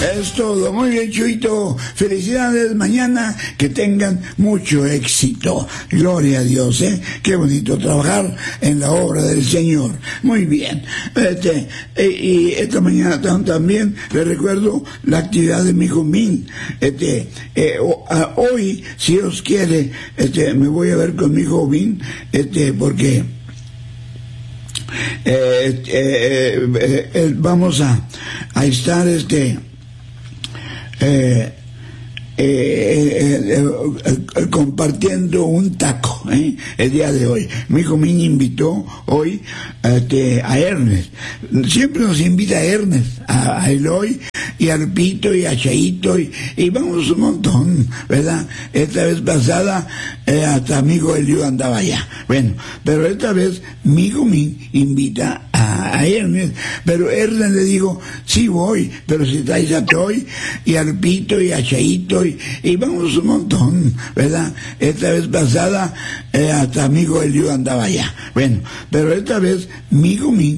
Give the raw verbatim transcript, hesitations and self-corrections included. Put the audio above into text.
Es todo. Muy bien, Chuito. Felicidades. Mañana que tengan mucho éxito. Gloria a Dios, ¿eh? Qué bonito trabajar en la obra del Señor. Muy bien. Este, eh, y esta mañana también les recuerdo la actividad de mi Jumín. Este, eh, hoy, si Dios quiere, este, me voy a ver con mi Jumín, este, porque eh, eh, eh, eh, vamos a, a estar, este, eh, Eh, eh, eh, eh, compartiendo un taco ¿eh? el día de hoy. Mi hijo me invitó hoy este, a Ernest. Siempre nos invita a Ernest, a, a Eloy y a Lupito y a Chaito y, y vamos un montón, ¿verdad? Esta vez pasada eh, hasta amigo Elio andaba allá. Bueno, pero esta vez mi hijo me invita a, a Ernest, pero Ernest le digo, sí voy, pero si traes a Toy y a Lupito y a Chaito y, y vamos un montón, ¿verdad? Esta vez pasada eh, hasta amigo Elio andaba allá. Bueno, pero esta vez mi hijo me